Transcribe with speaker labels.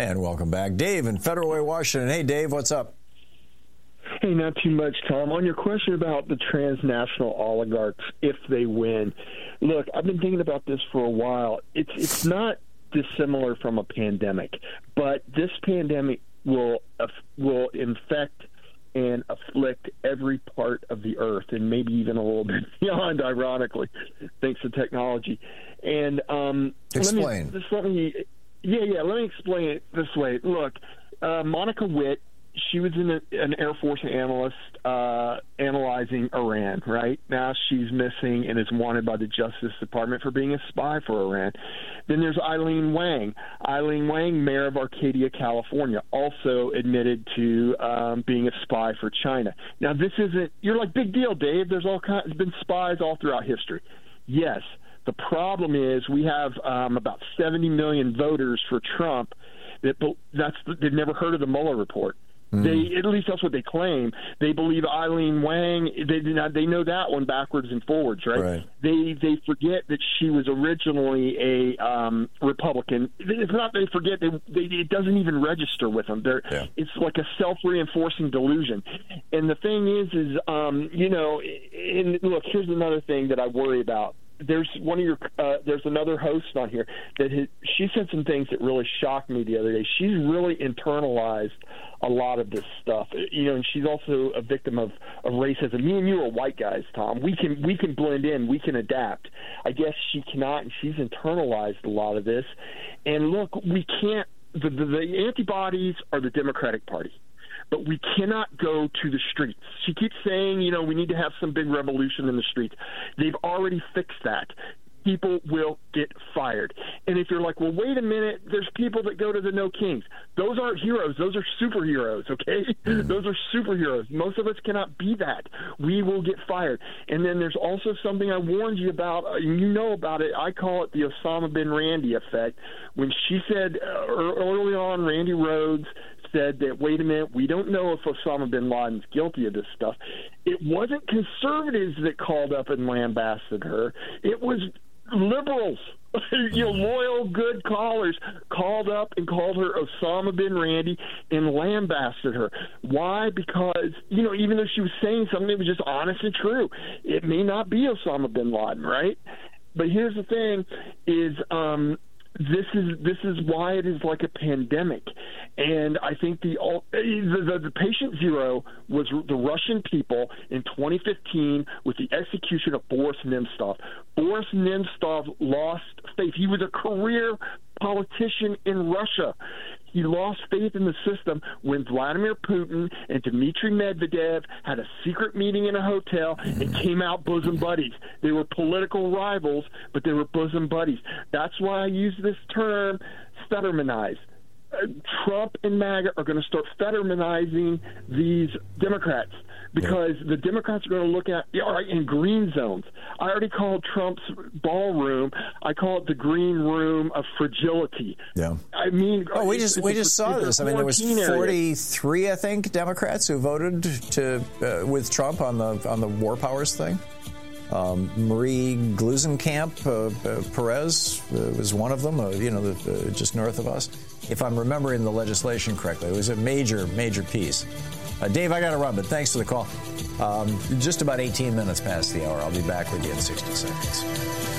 Speaker 1: And welcome back. Dave in Federal Way, Washington. Hey, Dave, what's up?
Speaker 2: Hey, not too much, Tom. On your question about the transnational oligarchs, if they win, look, I've been thinking about this for a while. It's not dissimilar from a pandemic, but this pandemic will infect and afflict every part of the earth, and maybe even a little bit beyond, ironically, thanks to technology. And
Speaker 1: explain.
Speaker 2: Let me explain it this way. Look, Monica Witt, she was an Air Force analyst analyzing Iran, right? Now she's missing and is wanted by the Justice Department for being a spy for Iran. Then there's Eileen Wang. Eileen Wang, mayor of Arcadia, California, also admitted to being a spy for China. Now this isn't – you're like, big deal, Dave. There's been spies all throughout history. Yes. The problem is we have about 70 million voters for Trump. They've never heard of the Mueller report. At least that's what they claim. They believe Eileen Wang. They know that one backwards and forwards, right? They forget that she was originally a Republican. It's not they forget. It doesn't even register with them. It's like a self-reinforcing delusion. And the thing is and look, here's another thing that I worry about. There's another host on here that she said some things that really shocked me the other day. She's really internalized a lot of this stuff, and she's also a victim of racism. Me and you are white guys, Tom. We can blend in, we can adapt. I guess she cannot, and she's internalized a lot of this. And look, we can't. The antibodies are the Democratic Party. But we cannot go to the streets. She keeps saying, we need to have some big revolution in the streets. They've already fixed that. People will get fired. And if you're like, well, wait a minute, there's people that go to the No Kings. Those aren't heroes. Those are superheroes, okay? Those are superheroes. Most of us cannot be that. We will get fired. And then there's also something I warned you about, and you know about it. I call it the Osama bin Randy effect. When she said early on, Randy Rhoads said that, wait a minute, we don't know if Osama bin Laden's guilty of this stuff. It wasn't conservatives that called up and lambasted her. It was liberals, loyal, good callers called up and called her Osama bin Randy and lambasted her. Why? Because, even though she was saying something that was just honest and true, it may not be Osama bin Laden, right? But here's the thing is, this is why it is like a pandemic. And I think the patient zero was the Russian people in 2015 with the execution of Boris Nemtsov. Boris Nemtsov lost faith. He was a career politician in Russia. He lost faith in the system when Vladimir Putin and Dmitry Medvedev had a secret meeting in a hotel and came out bosom buddies. They were political rivals, but they were bosom buddies. That's why I use this term, Fettermanized. Trump and MAGA are going to start Fettermanizing these Democrats because the Democrats are going to look at in green zones. I already called Trump's ballroom. I call it the green room of fragility. Yeah, I mean,
Speaker 1: we just saw this. I mean, there was 43, I think, Democrats who voted with Trump on the war powers thing. Marie Gluesenkamp Perez was one of them, just north of us. If I'm remembering the legislation correctly, it was a major, major piece. Dave, I got to run, but thanks for the call. Just about 18 minutes past the hour. I'll be back with you in 60 seconds.